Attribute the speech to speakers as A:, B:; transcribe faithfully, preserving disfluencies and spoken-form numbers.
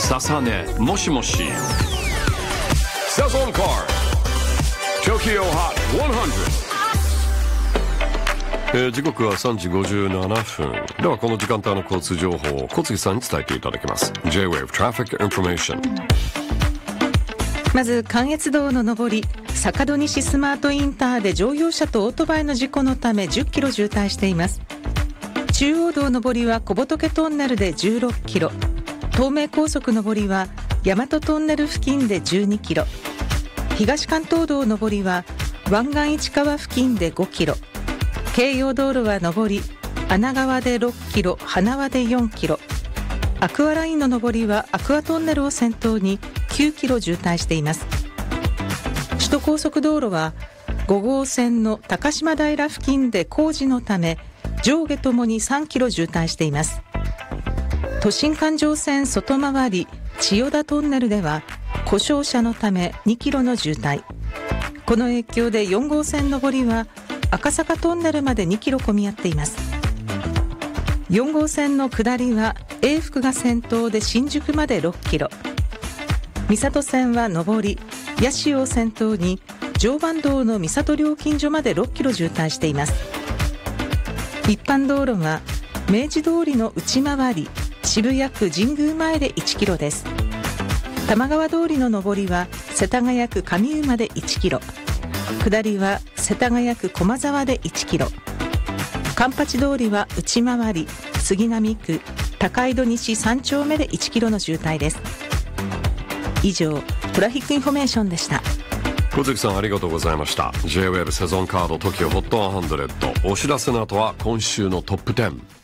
A: 笹根もしもしセゾンカード Tokyo Hot ひゃく、えー、時刻はさんじごじゅうななふんではこの時間帯の交通情報を小杉さんに伝えていただきます。 J-ウェーブ Traffic Information。
B: まず関越道の上り坂戸西スマートインターで乗用車とオートバイの事故のためじゅっキロ渋滞しています。中央道上りは小仏トンネルでじゅうろっキロ、東名高速上りは大和トンネル付近でじゅうにキロ、東関東道上りは湾岸市川付近でごキロ、京葉道路は上り穴川でろっキロ、花輪でよんキロ、アクアラインの上りはアクアトンネルを先頭にきゅうキロ渋滞しています。首都高速道路はご号線の高島平付近で工事のため上下ともにさんキロ渋滞しています。都心環状線外回り千代田トンネルでは故障車のためにキロの渋滞、この影響でよん号線上りは赤坂トンネルまでにキロ混み合っています。よん号線の下りは永福が先頭で新宿までろっキロ、三郷線は上り八潮を先頭に常磐道の三郷料金所までろっキロ渋滞しています。一般道路は明治通りの内回り渋谷区神宮前でいちキロです。玉川通りの上りは世田谷区上馬でいちキロ、下りは世田谷区駒沢でいちキロ、環八通りは内回り杉並区高井戸西さん丁目でいちキロの渋滞です。以上トラフィックインフォメーションでした。
A: 小杉さんありがとうございました。 J-ウェーブ セゾンカード トキオ ホット ひゃく。お知らせの後は今週のトップじゅう。